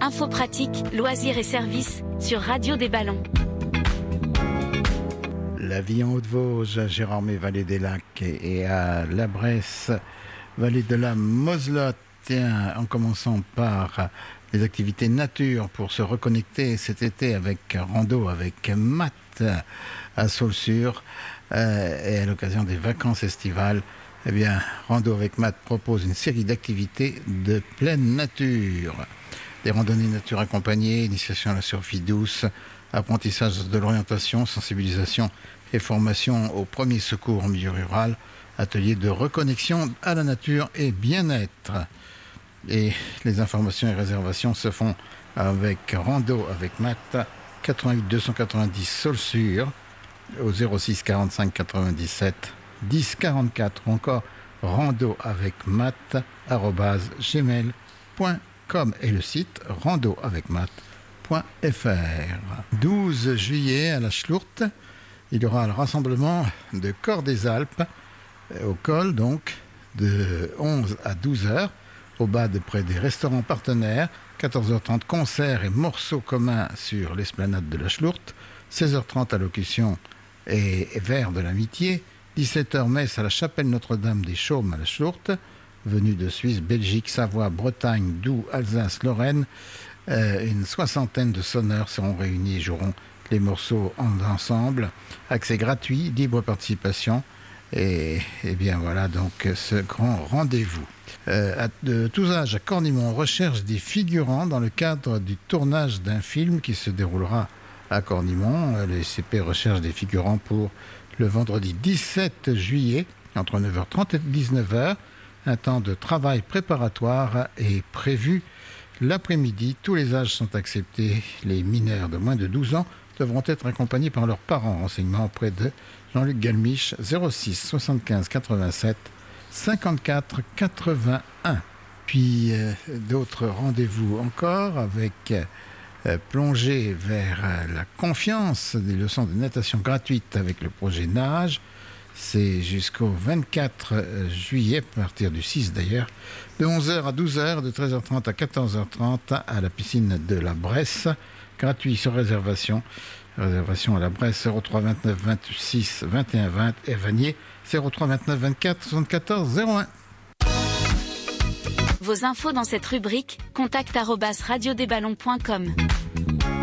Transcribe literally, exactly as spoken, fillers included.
Infos pratiques, loisirs et services sur Radio des Ballons. La vie en Haute-Vosges, à Gérardmer, vallée des Lacs, et à La Bresse, vallée de la Moselotte. Tiens, en commençant par les activités nature pour se reconnecter cet été avec rando avec Matt à Saulsure, euh, et à l'occasion des vacances estivales. Eh bien, Rando avec Matt propose une série d'activités de pleine nature. Des randonnées nature accompagnées, initiation à la survie douce, apprentissage de l'orientation, sensibilisation et formation au premier secours en milieu rural, atelier de reconnexion à la nature et bien-être. Et les informations et réservations se font avec Rando avec Matt, quatre-vingt-huit deux cent quatre-vingt-dix Saulsure, au zéro six quarante-cinq quatre-vingt-dix-sept dix quarante-quatre, ou encore rando avec matt arobase gmail point com et le site rando avec matt point f r. douze juillet à la Schlourte, il y aura le rassemblement de Corps des Alpes au col, donc de onze à douze heures, au bas de près des restaurants partenaires. Quatorze heures trente, concerts et morceaux communs sur l'esplanade de la Schlourte. Seize heures trente, allocution et vers de l'amitié. dix-sept heures, messe à la chapelle Notre-Dame des Chaumes à la Schlourte. Venus de Suisse, Belgique, Savoie, Bretagne, Doubs, Alsace, Lorraine. Euh, une soixantaine de sonneurs seront réunis et joueront les morceaux en ensemble. Accès gratuit, libre participation. Et, et bien voilà donc ce grand rendez-vous. Euh, à, de tous âges, à Cornimont, on recherche des figurants dans le cadre du tournage d'un film qui se déroulera à Cornimont. Les C P recherchent des figurants pour le vendredi dix-sept juillet, entre neuf heures trente et dix-neuf heures. Un temps de travail préparatoire est prévu l'après-midi. Tous les âges sont acceptés. Les mineurs de moins de douze ans devront être accompagnés par leurs parents. Renseignements auprès de Jean-Luc Galmiche, zéro six soixante-quinze quatre-vingt-sept cinquante-quatre quatre-vingt-un. Puis euh, d'autres rendez-vous encore avec euh, plongée vers euh, la confiance, des leçons de natation gratuites avec le projet Nage. C'est jusqu'au vingt-quatre juillet, à partir du six d'ailleurs, de onze heures à douze heures, de treize heures trente à quatorze heures trente à la piscine de la Bresse. Gratuit sur réservation. Réservation à la Bresse, zéro trois vingt-neuf vingt-six vingt et un vingt, et Vanier, zéro trois vingt-neuf vingt-quatre soixante-quatorze zéro un. Vos infos dans cette rubrique, contact arobase radiodesballons point com.